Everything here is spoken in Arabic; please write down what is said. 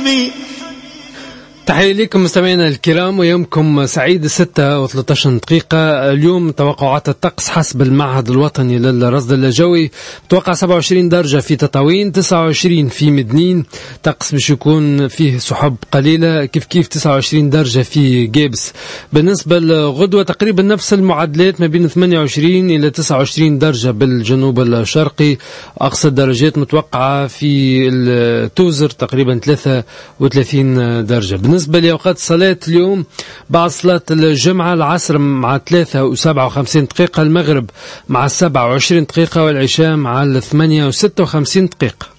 تحية لكم مستمعينا الكرام ويومكم سعيد. 6:13 دقيقة. اليوم توقعات الطقس حسب المعهد الوطني للرصد الجوي متوقع 27 درجة في تطاوين، 29 في مدنين، طقس باش يكون فيه سحب قليلة، كيف 29 درجة في جيبس. بالنسبة لغدوة تقريبا نفس المعدلات ما بين 28 إلى 29 درجة بالجنوب الشرقي، أقصى الدرجات متوقعة في التوزر تقريبا 33 درجة. بالنسبة لأوقات الصلاة اليوم بعد صلاة الجمعة العصر مع 3:57 دقيقة، المغرب مع 27 دقيقة، والعشاء مع 8:56 دقيقة.